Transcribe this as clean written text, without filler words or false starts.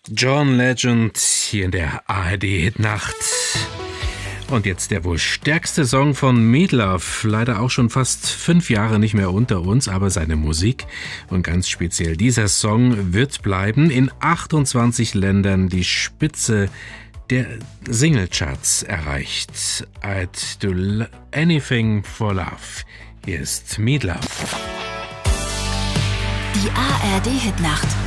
John Legend hier in der ARD-Hitnacht. Und jetzt der wohl stärkste Song von Meatloaf. Leider auch schon fast 5 Jahre nicht mehr unter uns, aber seine Musik und ganz speziell dieser Song wird bleiben. In 28 Ländern die Spitze der Singlecharts erreicht. I'd do anything for love. Hier ist Meatloaf. Die ARD-Hitnacht.